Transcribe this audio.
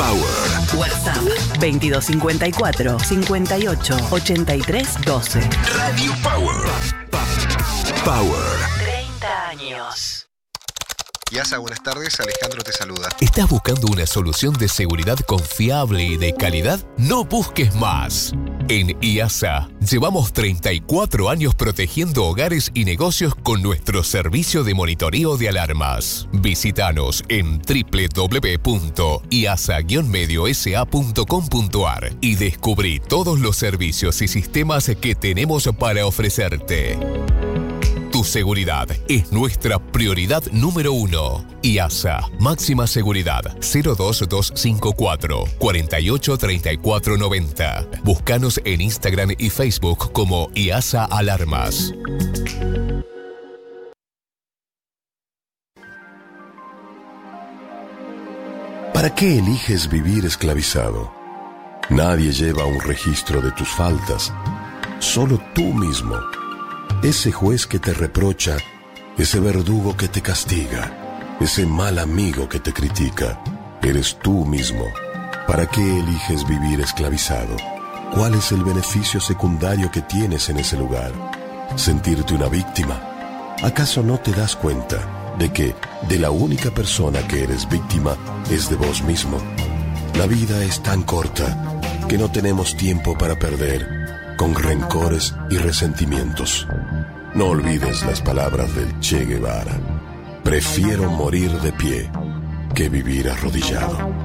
Power. WhatsApp 2254 58 83 12. Radio Power. Power. 30 años. IASA, buenas tardes. Alejandro te saluda. ¿Estás buscando una solución de seguridad confiable y de calidad? No busques más. En IASA llevamos 34 años protegiendo hogares y negocios con nuestro servicio de monitoreo de alarmas. Visítanos en www.iasa-mediosa.com.ar y descubrí todos los servicios y sistemas que tenemos para ofrecerte. Tu seguridad es nuestra prioridad número 1. IASA, máxima seguridad 02254 48 34 90. Búscanos en Instagram y Facebook como IASA Alarmas. ¿Para qué eliges vivir esclavizado? Nadie lleva un registro de tus faltas, solo tú mismo. Ese juez que te reprocha, ese verdugo que te castiga, ese mal amigo que te critica, eres tú mismo. ¿Para qué eliges vivir esclavizado? ¿Cuál es el beneficio secundario que tienes en ese lugar? ¿Sentirte una víctima? ¿Acaso no te das cuenta de que de la única persona que eres víctima es de vos mismo? La vida es tan corta que no tenemos tiempo para perder con rencores y resentimientos. No olvides las palabras del Che Guevara. Prefiero morir de pie que vivir arrodillado.